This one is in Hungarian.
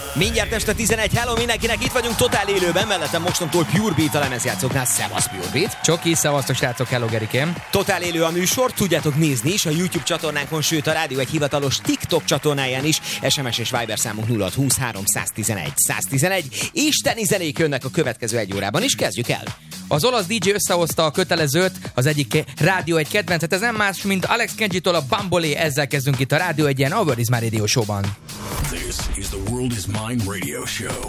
Mindjárt este 11, hello mindenkinek, itt vagyunk totál élőben, mellettem mostantól Pure Beat a lemezjátszóknál. Szevasz Pure Beat! Csoki, szevasztok srácok, hello Gerikém! Totál élő a műsor, tudjátok nézni is a YouTube csatornánkon, sőt a rádió egy hivatalos TikTok csatornáján is. SMS és Viber számunk 0623 111 111. Isteni zenék jönnek a következő egy órában is, kezdjük el! Az olasz DJ összehozta a kötelezőt, az egyik Rádió egy kedvencet, ez nem más, mint Alex Kenji-től a Bambolé, ezzel kezdünk itt a Rádió egy ilyen Our Is My Radio Show-ban. This is the World Is Mine Radio Show.